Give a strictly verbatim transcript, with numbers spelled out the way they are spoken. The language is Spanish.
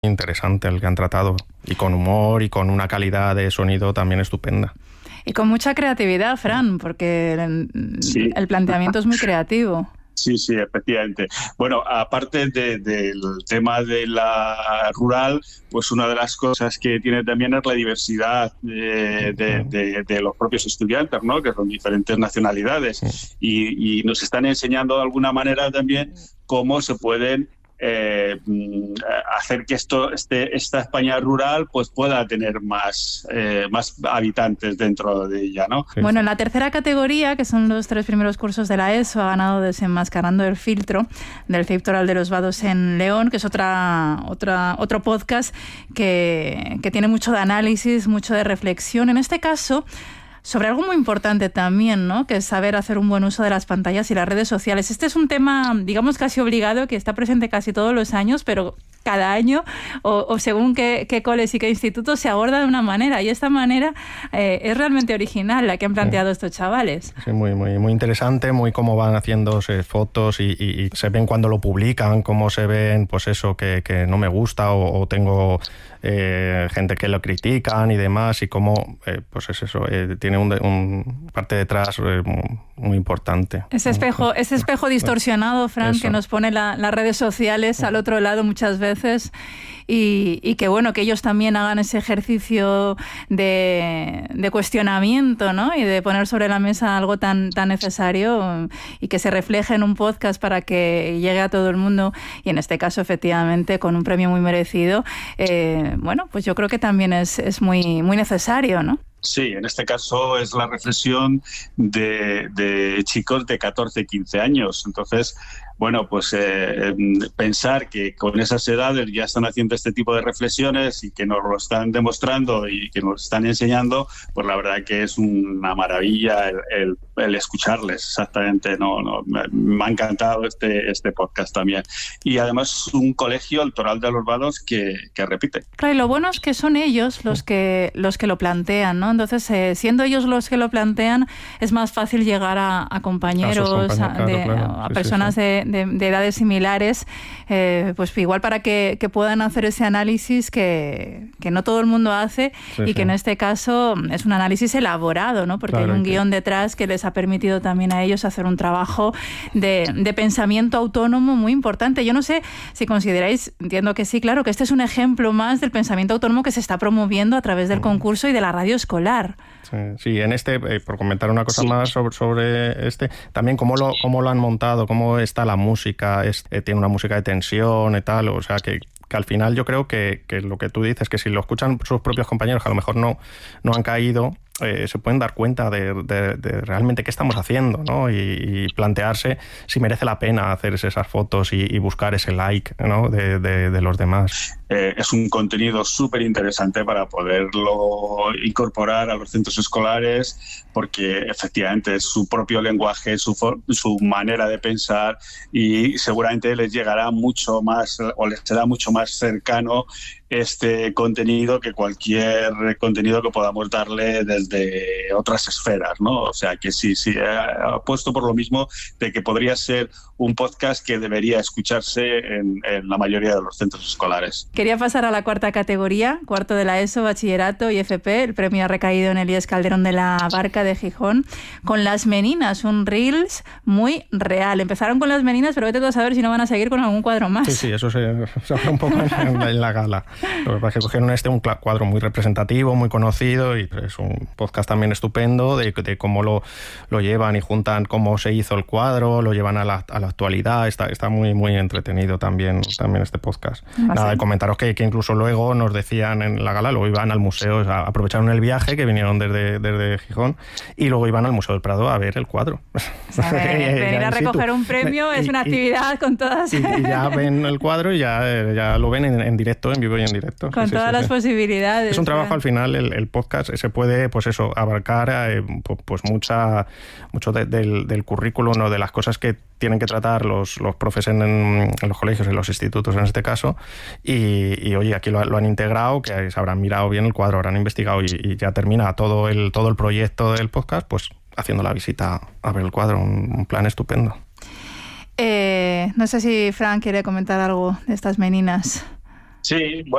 interesante el que han tratado, y con humor y con una calidad de sonido también estupenda. Y con mucha creatividad, Fran, porque el, sí. el planteamiento es muy creativo. Sí, sí, efectivamente. Bueno, aparte de, del tema de la rural, pues una de las cosas que tiene también es la diversidad de, de, de, de los propios estudiantes, ¿no? Que son diferentes nacionalidades, y, y nos están enseñando de alguna manera también cómo se pueden Eh, hacer que esto, este, esta España rural pues pueda tener más, eh, más habitantes dentro de ella, ¿no? Bueno, en la tercera categoría, que son los tres primeros cursos de la ESO, ha ganado Desenmascarando el Filtro, del C I P Toral de los Vados en León, que es otra, otra, otro podcast que, que tiene mucho de análisis, mucho de reflexión. En este caso, sobre algo muy importante también, ¿no? Que es saber hacer un buen uso de las pantallas y las redes sociales. Este es un tema, digamos, casi obligado, que está presente casi todos los años, pero cada año, o, o según qué, qué coles y qué institutos, se aborda de una manera, y esta manera eh, es realmente original, la que han planteado sí. estos chavales. Sí, muy, muy, muy interesante, muy cómo van haciéndose fotos y, y, y se ven cuando lo publican, cómo se ven, pues eso, que, que no me gusta, o, o tengo eh, gente que lo critican y demás, y cómo, eh, pues es eso, eh, tiene un, un parte detrás eh, muy, muy importante. Ese espejo, ese espejo distorsionado, Fran, eso. que nos pone la, las redes sociales al otro lado muchas veces. Y, y que bueno, que ellos también hagan ese ejercicio de, de cuestionamiento, ¿no? Y de poner sobre la mesa algo tan, tan necesario, y que se refleje en un podcast para que llegue a todo el mundo, y en este caso efectivamente con un premio muy merecido. Eh, bueno, pues yo creo que también es, es muy, muy necesario, ¿no? Sí, en este caso es la reflexión de, de chicos de catorce, quince años. Entonces, bueno, pues eh, pensar que con esas edades ya están haciendo este tipo de reflexiones y que nos lo están demostrando y que nos están enseñando, pues la verdad que es una maravilla el, el, el escucharles, exactamente. No, no, me, me ha encantado este, este podcast también. Y además un colegio, el Toral de los Vados, que, que repite. Claro, y lo bueno es que son ellos los que, los que lo plantean, ¿no? Entonces, eh, siendo ellos los que lo plantean, es más fácil llegar a, a compañeros, a, compañeros, a, de, claro, claro. a sí, personas sí, sí. De, de, de edades similares, eh, pues igual para que, que puedan hacer ese análisis que, que no todo el mundo hace, sí, y sí. que en este caso es un análisis elaborado, ¿no? Porque claro, hay un que... guión detrás que les ha permitido también a ellos hacer un trabajo de, de pensamiento autónomo muy importante. Yo no sé si consideráis, entiendo que sí, claro, que este es un ejemplo más del pensamiento autónomo que se está promoviendo a través del mm. concurso y de la radio escolar. Sí, sí, en este, eh, por comentar una cosa sí. más sobre, sobre este, también cómo lo, cómo lo han montado, cómo está la música, es, eh, tiene una música de tensión y tal, o sea que, que al final yo creo que, que lo que tú dices, que si lo escuchan sus propios compañeros que a lo mejor no, no han caído, eh, se pueden dar cuenta de, de, de realmente qué estamos haciendo, ¿no? Y, y plantearse si merece la pena hacerse esas fotos y, y buscar ese like, ¿no? de, de, de los demás. Eh, es un contenido súper interesante para poderlo incorporar a los centros escolares, porque efectivamente es su propio lenguaje, su, su manera de pensar, y seguramente les llegará mucho más o les será mucho más cercano este contenido que cualquier contenido que podamos darle desde otras esferas, ¿no? O sea que sí, sí, apuesto por lo mismo de que podría ser un podcast que debería escucharse en, en la mayoría de los centros escolares. Quería pasar a la cuarta categoría, cuarto de la ESO, bachillerato y F P. El premio ha recaído en Elías Calderón de la Barca de Gijón, con Las Meninas, un Reels muy real. Empezaron con Las Meninas, pero vete tú a saber si no van a seguir con algún cuadro más. Sí, sí, eso se, se habla un poco en la, en la gala. Lo que pasa es que cogieron este un cuadro muy representativo, muy conocido, y es un podcast también estupendo de, de cómo lo, lo llevan y juntan cómo se hizo el cuadro, lo llevan a la, a la actualidad. Está, está muy, muy entretenido también, también este podcast. ¿Ah, Nada, sí? comentaros que, que incluso luego nos decían en la gala, luego iban al museo, o sea, aprovecharon el viaje, que vinieron desde, desde Gijón, y luego iban al Museo del Prado a ver el cuadro. O sea, venir a recoger un premio es y, una actividad y, con todas... Y, y ya ven el cuadro y ya, ya lo ven en, en directo, en vivo y en directo. Con sí, todas sí, las sí. posibilidades. Es un trabajo, al final, el, el podcast se puede, pues eso, abarcar eh, pues mucha mucho de, del, del currículum, ¿no? De las cosas que tienen que tratar los, los profes en, en los colegios, en los institutos en este caso, y, y oye, aquí lo, lo han integrado, que se habrán mirado bien el cuadro, habrán investigado, y, y ya termina todo el, todo el proyecto del podcast, pues haciendo la visita a ver el cuadro, un, un plan estupendo. Eh, no sé si Fran quiere comentar algo de estas meninas. Sí, bueno.